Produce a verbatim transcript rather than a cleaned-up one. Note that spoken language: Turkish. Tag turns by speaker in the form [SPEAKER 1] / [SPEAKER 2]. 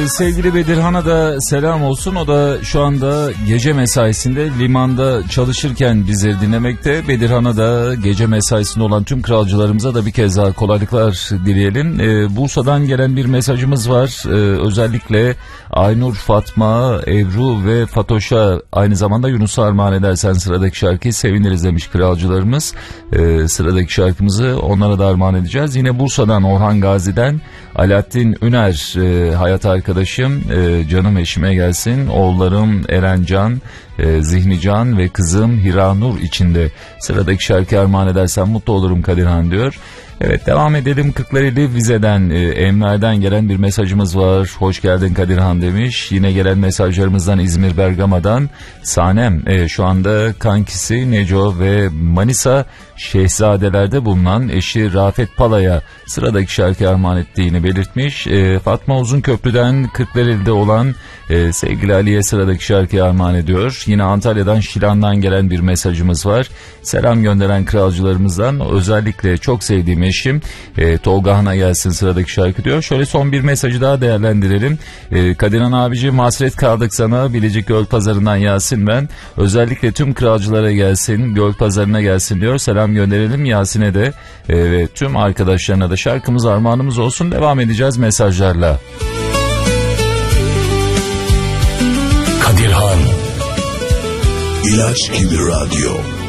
[SPEAKER 1] Sevgili Bedirhan'a da selam olsun. O da şu anda gece mesaisinde limanda çalışırken bizleri dinlemekte. Bedirhan'a da gece mesaisinde olan tüm kralcılarımıza da bir kez daha kolaylıklar dileyelim. Ee, Bursa'dan gelen bir mesajımız var. Ee, özellikle Aynur, Fatma, Ebru ve Fatoş'a aynı zamanda Yunus'a armağan edersen sıradaki şarkıyı seviniriz demiş kralcılarımız. Ee, sıradaki şarkımızı onlara da armağan edeceğiz. Yine Bursa'dan Orhan Gazi'den Alaaddin Üner, e, hayat arkadaşım, e, canım eşime gelsin, oğullarım Erencan, e, Zihnican ve kızım Hiranur içinde sıradaki şarkı armağan edersen mutlu olurum Kadirhan diyor. Evet, devam edelim. Kırklareli Vize'den, e, Enver'den gelen bir mesajımız var. Hoş geldin Kadirhan demiş. Yine gelen mesajlarımızdan İzmir Bergama'dan Sanem, e, şu anda kankisi Neco ve Manisa Şehzadeler'de bulunan eşi Rafet Pala'ya sıradaki şarkı armağan ettiğini belirtmiş. E, Fatma Uzunköprü'den Kırklareli'de olan e, sevgili Ali'ye sıradaki şarkıyı armağan ediyor. Yine Antalya'dan Şilan'dan gelen bir mesajımız var. Selam gönderen kralcılarımızdan özellikle çok sevdiğim eşim e, Tolga Han'a gelsin sıradaki şarkı diyor. Şöyle son bir mesajı daha değerlendirelim. E, Kadirhan abicim, hasret kaldık sana, Bilecik Gölpazarı'ndan Yasin ben. Özellikle tüm kralcılara gelsin, Gölpazarı'na gelsin diyor. Selam gönderelim Yasin'e de e, ve tüm arkadaşlarına da şarkımız armağanımız olsun. Devam edeceğiz mesajlarla.
[SPEAKER 2] Kadirhan İlaç gibi radyo.